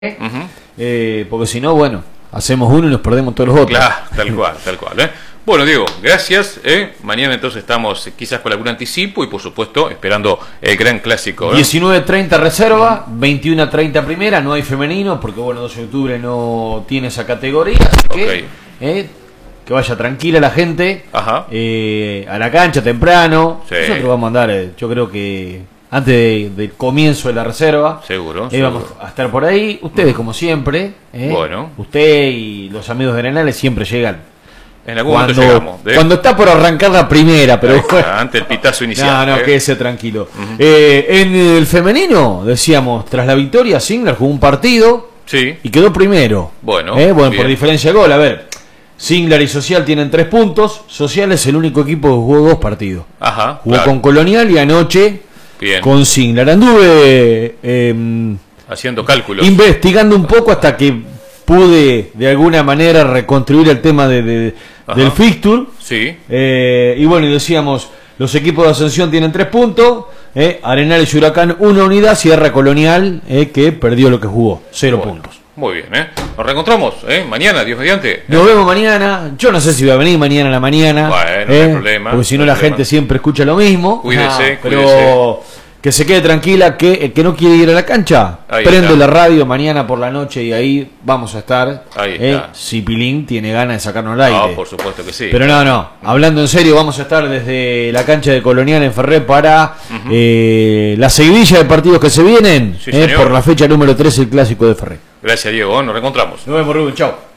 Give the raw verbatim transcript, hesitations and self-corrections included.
Uh-huh. eh, porque si no, bueno, hacemos uno y nos perdemos todos los otros. Claro, tal cual, tal cual. ¿eh? Bueno, Diego, gracias. ¿eh? Mañana entonces estamos eh, quizás con algún anticipo y por supuesto esperando el gran clásico. ¿eh? diecinueve treinta reserva, uh-huh. veintiuno treinta primera, no hay femenino porque bueno, doce de octubre no tiene esa categoría, así que, okay. eh, que vaya tranquila la gente. Ajá. Eh, a la cancha temprano. Sí. Nosotros vamos a andar, eh, yo creo que antes de, del comienzo de la reserva. Seguro. Eh, seguro. Vamos a estar por ahí. Ustedes, como siempre. Eh, Bueno. Usted y los amigos de Arenales siempre llegan. En algún Cuando, momento llegamos. ¿eh? cuando está por arrancar la primera, pero bueno, ante el pitazo inicial. No, no, ¿eh? quédese tranquilo. Uh-huh. eh, en el femenino, decíamos, tras la victoria, Singlar jugó un partido Sí. y quedó primero. Bueno. Eh, bueno, bien. por diferencia de gol. A ver, Singlar y Social tienen tres puntos. Social es el único equipo que jugó dos partidos. Ajá. Jugó claro. con Colonial y anoche Bien. con Singlar. Anduve eh, Haciendo cálculos. investigando un poco hasta que pude de alguna manera reconstruir el tema de, de, del fixture. Sí. Eh, y bueno, y decíamos, los equipos de Ascensión tienen tres puntos, eh, Arenales y Huracán una unidad, Sierra Colonial, eh, que perdió lo que jugó, cero bueno, puntos. Muy bien, ¿eh? Nos reencontramos, ¿eh? Mañana, Dios mediante. Nos vemos mañana. Yo no sé si voy a venir mañana a la mañana. Bueno, no eh, hay problema. porque si no, no la hay gente problema. siempre escucha lo mismo. Cuídese, Ah, pero cuídese. que se quede tranquila, que el que no quiere ir a la cancha, Ahí prende está. la radio mañana por la noche y ahí vamos a estar. Ahí eh, está. si Pilín tiene ganas de sacarnos al aire. No, por supuesto que sí. Pero no, no, hablando en serio, vamos a estar desde la cancha de Colonial en Ferré para uh-huh. eh, la seguidilla de partidos que se vienen, Sí, eh, señor. por la fecha número tres, el clásico de Ferré. Gracias, Diego. Nos reencontramos. Nos vemos, Rubén, chao.